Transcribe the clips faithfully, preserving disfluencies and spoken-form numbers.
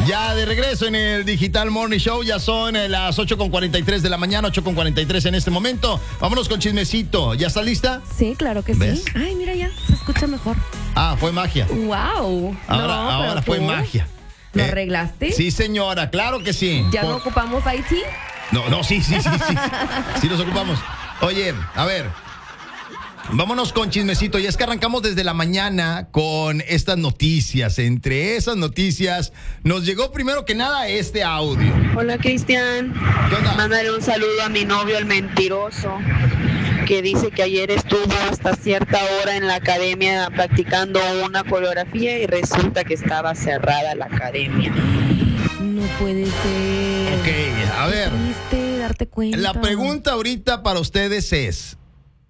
Ya de regreso en el Digital Morning Show, ya son eh, las ocho con cuarenta y tres de la mañana, ocho con cuarenta y tres en este momento. Vámonos con chismecito. ¿Ya está lista? Sí, claro que ¿Ves? sí. Ay, mira ya, se escucha mejor. Ah, fue magia. Wow. Ahora, no, ahora pero fue tú, magia. ¿Lo Eh, arreglaste? Sí, señora, claro que sí. ¿Ya Por- no ocupamos I T? No, no, sí, sí, sí, sí. Sí nos ocupamos. Oye, a ver. Vámonos con chismecito. Y es que arrancamos desde la mañana con estas noticias. Entre esas noticias nos llegó primero que nada este audio. Hola, Cristian. ¿Qué onda? Mándale un saludo a mi novio, el mentiroso, que dice que ayer estuvo hasta cierta hora en la academia practicando una coreografía y resulta que estaba cerrada la academia. No puede ser. Ok, a ver. Triste darte cuenta. La pregunta ahorita para ustedes es: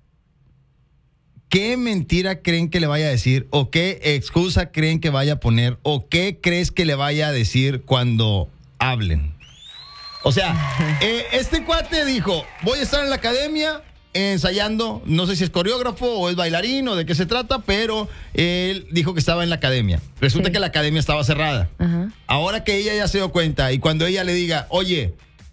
¿qué mentira creen que le vaya a decir? ¿O qué excusa creen que vaya a poner? ¿O qué crees que le vaya a decir cuando hablen? O sea, eh, este cuate dijo, voy a estar en la academia ensayando, no sé si es coreógrafo o es bailarín o de qué se trata, pero él dijo que estaba en la academia. Resulta Sí. que la academia estaba cerrada. Ajá. Ahora que ella ya se dio cuenta y cuando ella le diga, oye,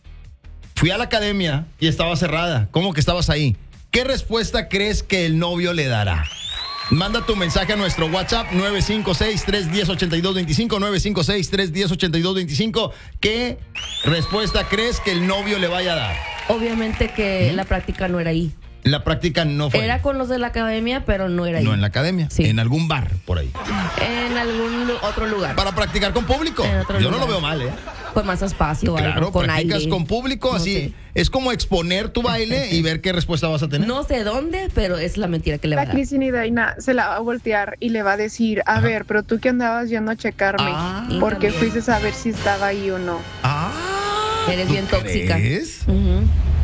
fui a la academia y estaba cerrada, ¿cómo que estabas ahí? ¿Qué respuesta crees que el novio le dará? Manda tu mensaje a nuestro WhatsApp nueve cinco seis, tres uno cero, ocho dos dos cinco, nueve cinco seis, tres uno cero, ocho dos dos cinco. ¿Qué respuesta crees que el novio le vaya a dar? Obviamente que la práctica no era ahí. La práctica no fue. Era con los de la academia, pero no era ahí. No en la academia, Sí. en algún bar por ahí. En algún lu- otro lugar. Para practicar con público. En otro Yo no lugar. lo veo mal, ¿eh? Con más espacio, Claro, algo, con practicas aire. con público, No así. sé. Es como exponer tu baile y ver qué respuesta vas a tener. No sé dónde, pero es la mentira que le va a La dar. Cristina y Daina se la va a voltear y le va a decir, a ver, pero tú que andabas yendo a checarme, Ah. porque También. fuiste a ver si estaba ahí o no. Ah, Eres ¿tú bien tóxica. crees? Ujú.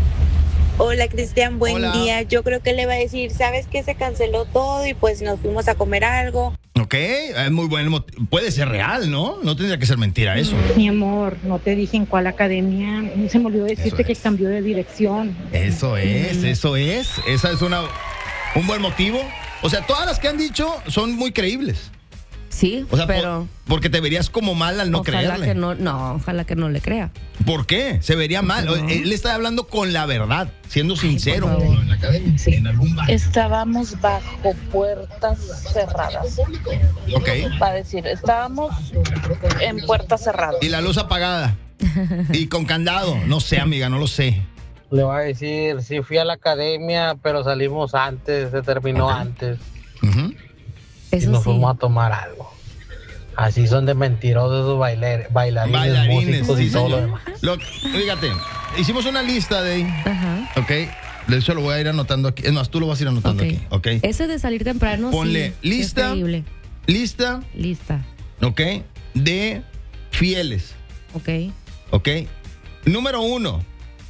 Hola Cristian, buen Hola. día. Yo creo que le va a decir, ¿sabes qué? Se canceló todo y pues nos fuimos a comer algo. Ok, es muy buen mot- puede ser real, ¿no? No tendría que ser mentira eso. Mi amor, no te dije en cuál academia. Se me olvidó decirte Eso que es. cambió de dirección. Eso es, eso es. Esa es una un buen motivo. O sea, todas las que han dicho son muy creíbles. Sí, O sea, por- pero porque te verías como mal al no ojalá creerle. que no, no, ojalá que no le crea. ¿Por qué? Se vería mal. No. Él está hablando con la verdad, siendo sincero. por favor. En la academia, en algún bar. Estábamos bajo puertas cerradas. Ok. Va a decir, estábamos en puertas cerradas. Y la luz apagada. Y con candado. No sé, amiga, no lo sé. Le va a decir, sí fui a la academia, pero salimos antes, se terminó antes Ujú. y Eso nos sí. fuimos a tomar algo. Así son de mentirosos esos bailar, bailarines, Bailarines, músicos sí, y todo lo señor. demás. Lo- fíjate, hicimos una lista de ahí. Ajá. Ok. De hecho, lo voy a ir anotando aquí. Es más, tú lo vas a ir anotando Ok. aquí. Ok. Ese de salir temprano, Ponle sí, sí es lista. creíble. Lista, Lista. ok, de fieles. Ok. Ok. Número uno,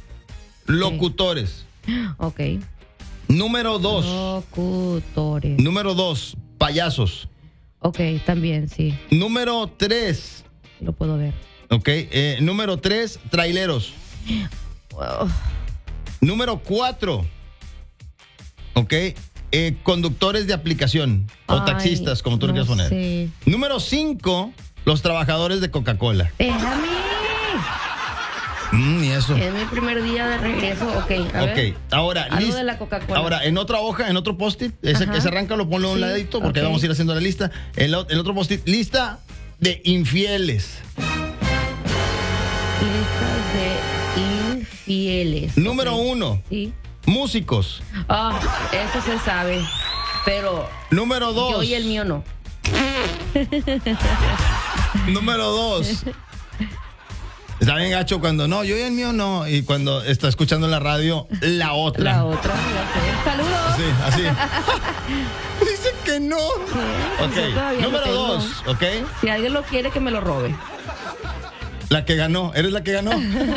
locutores. Ok. Número dos, Locutores. número dos, payasos. Ok, también, sí. Número tres, Lo puedo ver. ok. eh, número tres, traileros. Wow. Número cuatro, ok, eh, conductores de aplicación o Ay, taxistas, como tú le no quieras poner. sé. Número cinco, los trabajadores de Coca-Cola. Déjame. Mm, y eso. Es mi primer día de regreso. Ok, a Ok, ver. ahora, Algo list- de la Coca-Cola. ahora, en otra hoja, en otro post-it, ese Ajá. que se arranca, lo ponlo a un Sí, ladito porque ok. vamos a ir haciendo la lista. En el otro post-it, lista de infieles. Listas de infieles. Número Ok. uno, Sí. músicos. Ah, eso se sabe. Pero Número dos. yo y el mío no. Número dos. Está bien gacho cuando no, yo y el mío no. Y cuando está escuchando en la radio, la otra. La otra, ya sé. ¡Saludos! Sí, así. Dicen que no. Pues yo Ok, todavía lo número tengo. dos, ok. Si alguien lo quiere, que me lo robe. La que ganó. ¿Eres la que ganó?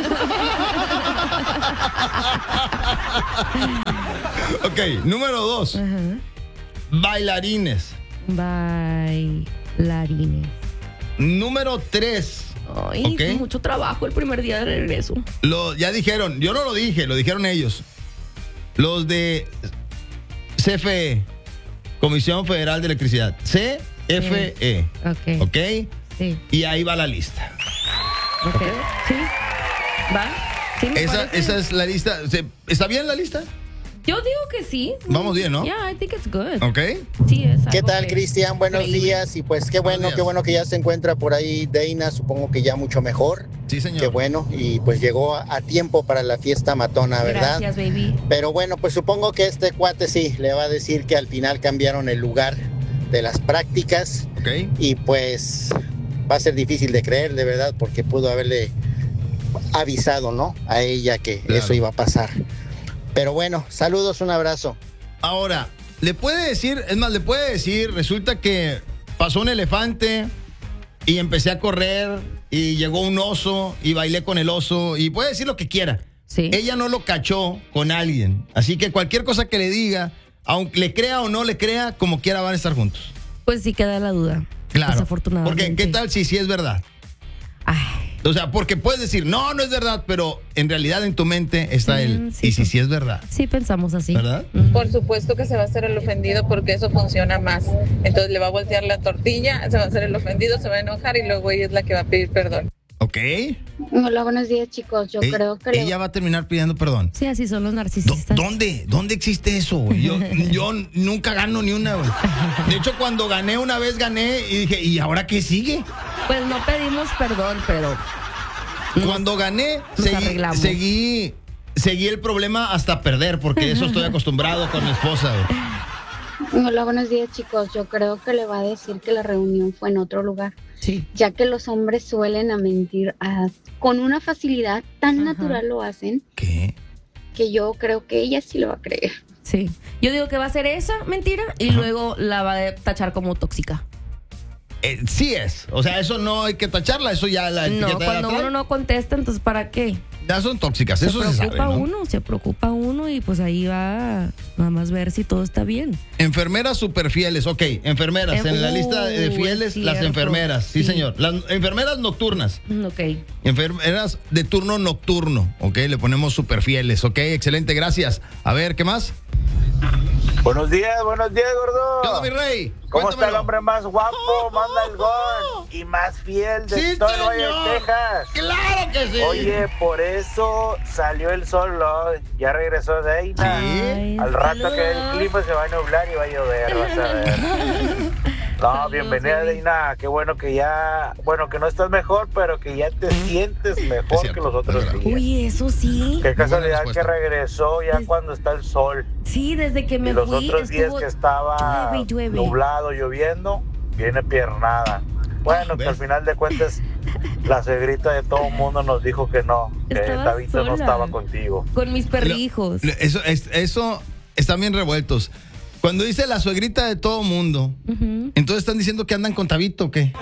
Ok, número dos. Ajá. Bailarines. Bailarines. Número tres. Ay, Ok. mucho trabajo el primer día de regreso. Lo, ya dijeron, yo no lo dije, lo dijeron ellos. Los de C F E, Comisión Federal de Electricidad. C F E. Ok. ¿Ok? Sí. Y ahí va la lista. Ok, sí. ¿Va? Sí, me Esa, parece. esa es la lista. ¿Se- ¿Está bien la lista? Yo digo que sí. Vamos bien, ¿no? Yeah, I think it's good. Ok. Sí, es ¿Qué algo tal, que- Cristian? Buenos creíble. días. Y pues qué Buenos bueno, días. qué bueno que ya se encuentra por ahí Deina, supongo que ya mucho mejor. Sí, señor. Qué bueno. Y pues llegó a, a tiempo para la fiesta matona, ¿verdad? Gracias, baby. Pero bueno, pues supongo que este cuate sí, le va a decir que al final cambiaron el lugar de las prácticas. Ok. Y pues va a ser difícil de creer, de verdad, porque pudo haberle avisado, ¿no? A ella que Claro. eso iba a pasar. Pero bueno, saludos, un abrazo. Ahora, le puede decir, es más, le puede decir, resulta que pasó un elefante y empecé a correr y llegó un oso y bailé con el oso y puede decir lo que quiera. Sí. Ella no lo cachó con alguien. Así que cualquier cosa que le diga, aunque le crea o no le crea, como quiera van a estar juntos. Pues sí queda la duda. Claro. Desafortunadamente. Porque, ¿qué tal si sí es verdad? Ay, O sea, porque puedes decir, no, no es verdad, pero en realidad en tu mente está Mm, él. sí, y si pues. sí es verdad, sí pensamos así. ¿verdad? Ujú. Por supuesto que se va a hacer el ofendido porque eso funciona más. Entonces le va a voltear la tortilla, se va a hacer el ofendido, se va a enojar y luego ella es la que va a pedir perdón. Ok. Hola, buenos días, chicos. Yo Eh, creo que le- ella va a terminar pidiendo perdón. Sí, así son los Do- narcisistas. ¿Dónde? ¿Dónde existe eso? güey? Yo, yo nunca gano ni una. güey. De hecho, cuando gané una vez, gané y dije, ¿y ahora qué sigue? Pues no pedimos perdón, pero Cuando gané, Nos seguí, arreglamos. seguí, seguí el problema hasta perder, porque eso estoy acostumbrado con mi esposa. güey. Hola, buenos días, chicos. Yo creo que le va a decir que la reunión fue en otro lugar, sí. ya que los hombres suelen a mentir ah, con una facilidad tan Ajá. natural lo hacen ¿Qué? que yo creo que ella sí lo va a creer. Sí. Yo digo que va a ser esa mentira y Ajá. luego la va a tachar como tóxica. Eh, sí es. O sea, eso no hay que tacharla, eso ya la No, etiqueta cuando de la uno no contesta, entonces ¿para qué? Ya son tóxicas, Se eso se sabe, preocupa ¿no? uno, se preocupa uno y pues ahí va nada más ver si todo está bien. Enfermeras super fieles, ok, enfermeras, Eh, en la uh, lista de es fieles, las cierto, enfermeras, sí, sí. señor. Las enfermeras nocturnas, Mm, Ok. enfermeras de turno nocturno, ok, le ponemos super fieles, ok, excelente, gracias. A ver, ¿qué más? Buenos días, buenos días, ¿Qué onda, gordo. mi rey? ¿Cómo está el Cuéntamelo. hombre más guapo, más nalgón y más fiel de ¡Sí, todo el Valle señor! de Texas? ¡Claro que sí! Oye, por eso salió el sol hoy. Ya regresó Deina. Ay, Al rato que el saludos. clima se va a nublar y va a llover, vas a ver. No, Saludos, bienvenida, baby. Deina. Qué bueno que ya, bueno, que no estás mejor, pero que ya te sientes mejor cierto, que los otros es verdad. días. Uy, eso sí. Qué casualidad respuesta. que regresó ya Des- cuando está el sol. Sí, desde que me Y los fui otros días estuvo que estaba llueve y llueve. nublado, lloviendo, viene piernada. Bueno, que ¿ves? al final de cuentas la suegrita de todo el mundo nos dijo que no, que Estaba Tabito no sola. estaba contigo. con mis perrijos. Lo- Eso, es- eso están bien revueltos. Cuando dice la suegrita de todo mundo, Ujú. entonces están diciendo que andan con Tabito, ¿o qué?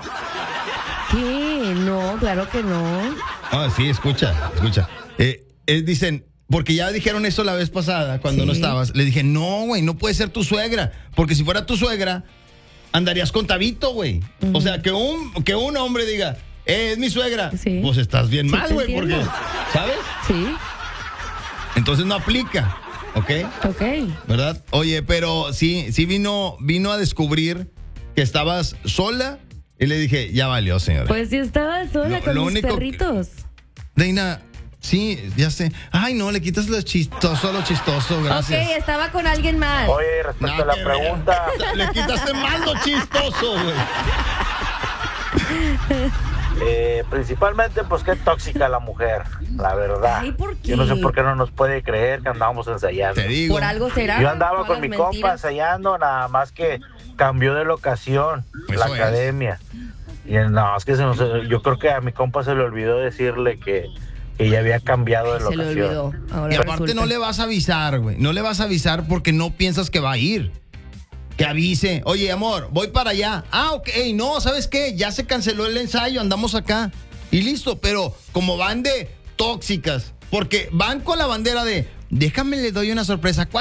¿Qué? No, claro que no. Ah, sí, escucha, escucha. Eh, eh, dicen, porque ya dijeron eso la vez pasada, cuando Sí. no estabas. Le dije, no, güey, no puede ser tu suegra. Porque si fuera tu suegra, andarías con Tabito, güey. O sea, que un, que un hombre diga, eh, es mi suegra. Sí. Pues estás bien Sí, mal, te güey, porque, entiendo. ¿sabes? Sí, Entonces no aplica, ¿ok? ok. ¿Verdad? Oye, pero sí, sí vino, vino a descubrir que estabas sola. Y le dije, ya valió, señora. Pues sí estaba sola Lo- con lo mis único que- perritos. Deina, sí, ya sé. Ay, no, le quitas lo chistoso, lo chistoso, gracias. Ok, estaba con alguien más. Oye, respecto Nada a la que ver. pregunta, Le quitaste mal lo chistoso, güey. eh, principalmente, pues qué tóxica la mujer, la verdad. Ay, ¿por qué? Yo no sé por qué no nos puede creer que andábamos ensayando. Te digo. Por algo será. Yo andaba Todas con las mi compa mentiras. ensayando, nada más que cambió de locación, Eso la es. academia. Y no, es que se nos- yo creo que a mi compa se le olvidó decirle que, que ya había cambiado de Se le locación. olvidó. Ahora Y aparte resulta. no le vas a avisar, güey. No le vas a avisar porque no piensas que va a ir. Que avise. Oye, amor, voy para allá. Ah, ok. No, ¿sabes qué? Ya se canceló el ensayo, andamos acá. Y listo, pero como van de tóxicas, porque van con la bandera de, déjame le doy una sorpresa.